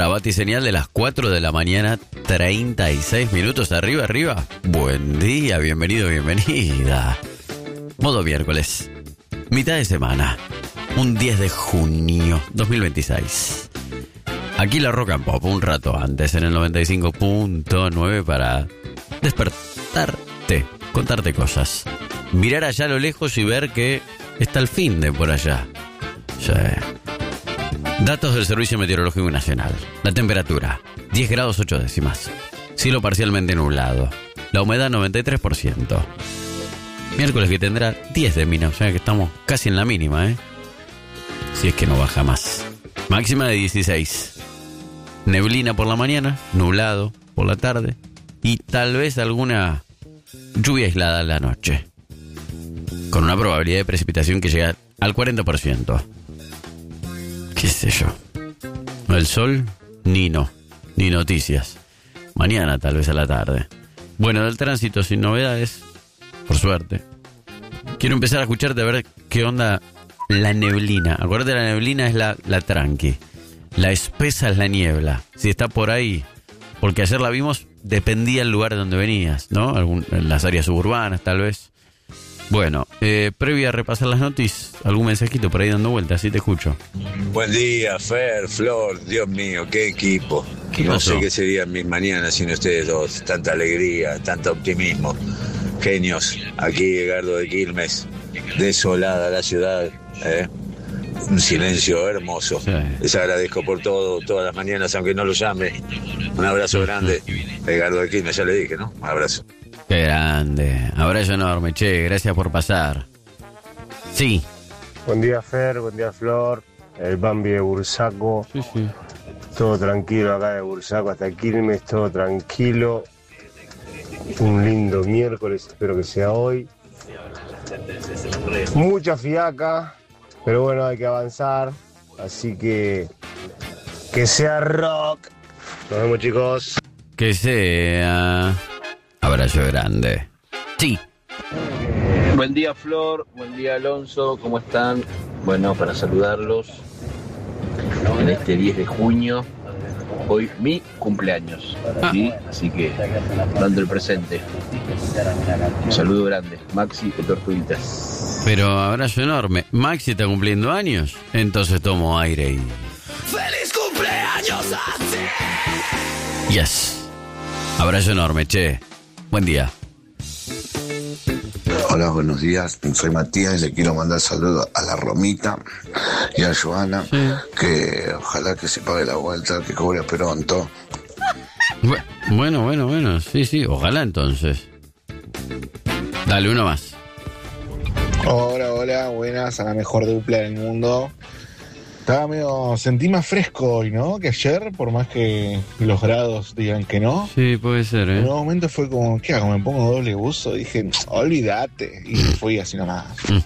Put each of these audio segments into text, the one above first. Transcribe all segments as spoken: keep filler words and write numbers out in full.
Para Batiseñal de las cuatro de la mañana, treinta y seis minutos. Arriba, arriba. Buen día, bienvenido, bienvenida. Modo miércoles. Mitad de semana. Un diez de junio dos mil veintiséis. Aquí la Rock and Pop, un rato antes, en el noventa y cinco punto nueve para despertarte, contarte cosas. Mirar allá a lo lejos y ver que está el fin de por allá. Sí. Datos del Servicio Meteorológico Nacional. La temperatura, diez grados ocho décimas. Cielo parcialmente nublado. La humedad, noventa y tres por ciento. Miércoles que tendrá diez de mínima, o sea que estamos casi en la mínima, ¿eh? Si es que no baja más. Máxima de dieciséis. Neblina por la mañana, nublado por la tarde y tal vez alguna lluvia aislada en la noche. Con una probabilidad de precipitación que llega al cuarenta por ciento. ¿Qué sé yo? El sol, ni no, ni noticias. Mañana tal vez a la tarde. Bueno, del tránsito sin novedades, por suerte. Quiero empezar a escucharte a ver qué onda la neblina. Acuérdate, la neblina es la, la tranqui. La espesa es la niebla. Si está por ahí, porque ayer la vimos, dependía el lugar de donde venías, ¿no? Algún, en las áreas suburbanas tal vez. Bueno, eh, previo a repasar las noticias, algún mensajito por ahí dando vueltas, así te escucho. Buen día, Fer, Flor, Dios mío, qué equipo. ¿Qué no pasó? sé qué serían mis mañanas sin ustedes dos. Tanta alegría, tanto optimismo. Genios, aquí Edgardo de Quilmes, desolada la ciudad, ¿eh? Un silencio hermoso. Sí. Les agradezco por todo, todas las mañanas, aunque no lo llame. Un abrazo grande. Edgardo de Quilmes, ya le dije, ¿no? Un abrazo. Qué grande. Abrazo enorme, che. Gracias por pasar. Sí. Buen día, Fer. Buen día, Flor. El Bambi de Bursaco. Sí, sí. Todo tranquilo acá de Bursaco hasta Quilmes. Todo tranquilo. Un lindo miércoles. Espero que sea hoy. Mucha fiaca. Pero bueno, hay que avanzar. Así que... Que sea rock. Nos vemos, chicos. Que sea... Abrazo grande. Sí. Buen día, Flor. Buen día, Alonso. ¿Cómo están? Bueno, para saludarlos en este diez de junio. Hoy mi cumpleaños. ¿Sí? Así que dando el presente. Un saludo grande. Maxi de Tortuguitas. Pero abrazo enorme. Maxi está cumpliendo años. Entonces tomo aire y... ¡Feliz cumpleaños a ti! Yes. Abrazo enorme, che. Buen día. Hola, buenos días. Soy Matías y le quiero mandar saludos a la Romita y a Joana, sí. Que ojalá que se pague la vuelta, que cobre pronto. Bueno, bueno, bueno. Sí, sí, ojalá entonces. Dale, uno más. Hola, hola, buenas, a la mejor dupla del mundo. Estaba medio, sentí más fresco hoy, ¿no? Que ayer, por más que los grados digan que no. Sí, puede ser, ¿eh? En un momento fue como, ¿qué hago? Me pongo doble buzo. Dije, olvídate. Y fui así nomás.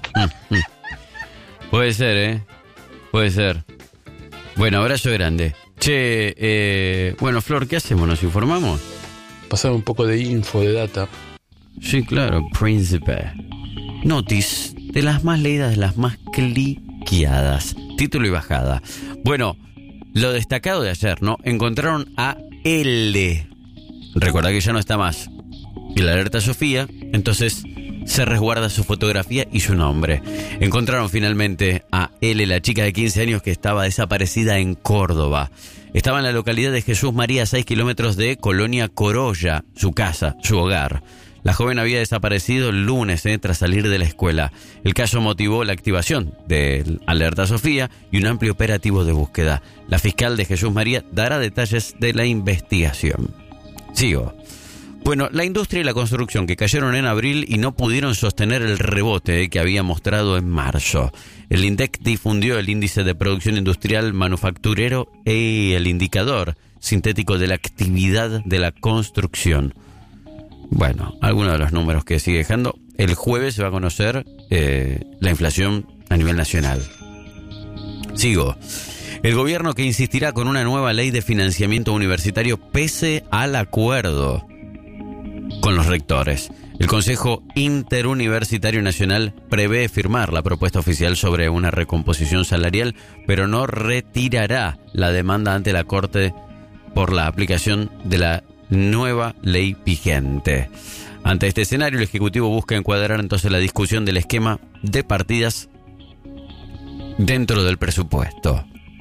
Puede ser, ¿eh? Puede ser. Bueno, abrazo grande. Che, eh, bueno, Flor, ¿qué hacemos? ¿Nos informamos? Pasar un poco de info, de data. Sí, claro, Príncipe. Notis, de las más leídas, de las más cliqueadas. Título y bajada. Bueno, lo destacado de ayer, ¿no? Encontraron a L. Recordá que ya no está más. Y la alerta Sofía, entonces se resguarda su fotografía y su nombre. Encontraron finalmente a L, la chica de quince años que estaba desaparecida en Córdoba. Estaba en la localidad de Jesús María, a seis kilómetros de Colonia Corolla, su casa, su hogar. La joven había desaparecido el lunes eh, tras salir de la escuela. El caso motivó la activación de Alerta Sofía y un amplio operativo de búsqueda. La fiscal de Jesús María dará detalles de la investigación. Sigo. Bueno, la industria y la construcción que cayeron en abril y no pudieron sostener el rebote eh, que había mostrado en marzo. El INDEC difundió el índice de producción industrial manufacturero y el indicador sintético de la actividad de la construcción. Bueno, algunos de los números que sigue dejando. El jueves se va a conocer eh, la inflación a nivel nacional. Sigo. El gobierno que insistirá con una nueva ley de financiamiento universitario pese al acuerdo con los rectores. El Consejo Interuniversitario Nacional prevé firmar la propuesta oficial sobre una recomposición salarial, pero no retirará la demanda ante la Corte por la aplicación de la nueva ley vigente. Ante este escenario, el Ejecutivo busca encuadrar entonces la discusión del esquema de partidas dentro del presupuesto.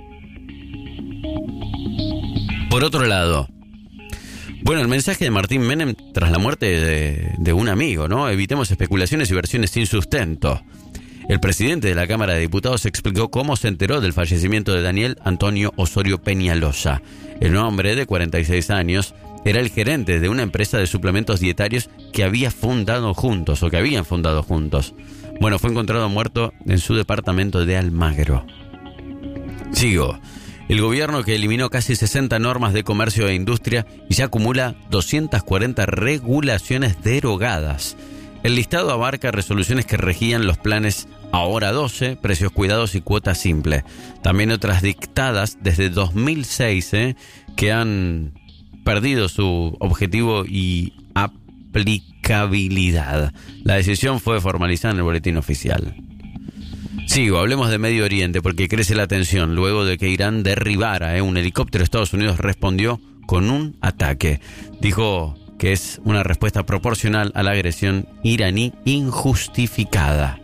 Por otro lado, bueno, el mensaje de Martín Menem tras la muerte de, de un amigo, ¿no? Evitemos especulaciones y versiones sin sustento. El presidente de la Cámara de Diputados explicó cómo se enteró del fallecimiento de Daniel Antonio Osorio Peñalosa. El hombre, de cuarenta y seis años, era el gerente de una empresa de suplementos dietarios que había fundado juntos, o que habían fundado juntos. Bueno, fue encontrado muerto en su departamento de Almagro. Sigo. El gobierno, que eliminó casi sesenta normas de comercio e industria y ya acumula doscientas cuarenta regulaciones derogadas. El listado abarca resoluciones que regían los planes Ahora doce, precios cuidados y cuota simple. También otras dictadas desde dos mil seis, ¿eh? que han perdido su objetivo y aplicabilidad. La decisión fue formalizada en el boletín oficial. Sigo, hablemos de Medio Oriente porque crece la tensión luego de que Irán derribara ¿eh? un helicóptero. Estados Unidos respondió con un ataque. Dijo que es una respuesta proporcional a la agresión iraní injustificada.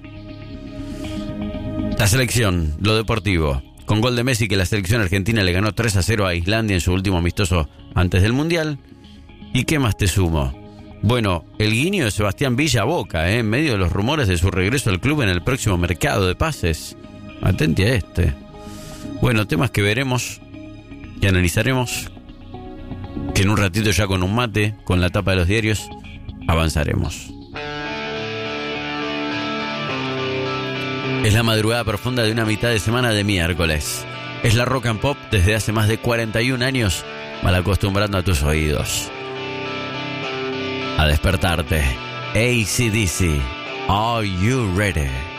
La selección, lo deportivo. Con gol de Messi, que la selección argentina le ganó tres a cero a Islandia en su último amistoso antes del Mundial. ¿Y qué más te sumo? Bueno, el guiño de Sebastián Villa a Boca, ¿eh? en medio de los rumores de su regreso al club en el próximo mercado de pases. Atente a este. Bueno, temas que veremos y analizaremos, que en un ratito ya con un mate, con la tapa de los diarios, avanzaremos. Es la madrugada profunda de una mitad de semana de miércoles. Es la rock and pop desde hace más de cuarenta y un años, mal acostumbrando a tus oídos a despertarte. A C D C, are you ready?